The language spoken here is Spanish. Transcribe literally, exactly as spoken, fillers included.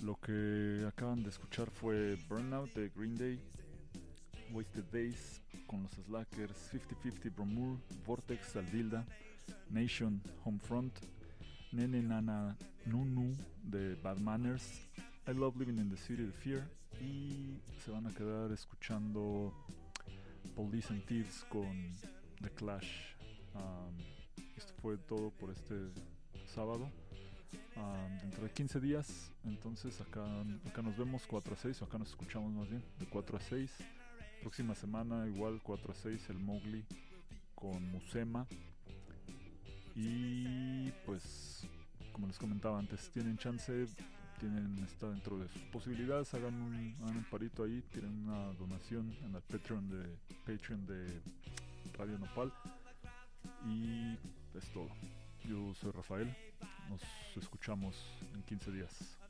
Lo que acaban de escuchar fue Burnout de Green Day, Wasted Days con los Slackers, cincuenta cincuenta Bromur, Vortex Aldilda, Nation Homefront, Nene Nana Nunu de Bad Manners, I Love Living in the City de Fear, y se van a quedar escuchando Police and Thieves con The Clash. Um, esto fue todo por este sábado. Um, dentro de quince días, entonces acá, acá nos vemos cuatro a seis, o acá nos escuchamos más bien, de cuatro a seis. Próxima semana igual cuatro a seis el Mowgli con Musema. Y pues como les comentaba antes, tienen chance, tienen, está dentro de sus posibilidades, hagan un, hagan un parito ahí, tienen una donación en el Patreon de Patreon de Radio Nopal. Y es todo. Yo soy Rafael, nos escuchamos en quince días.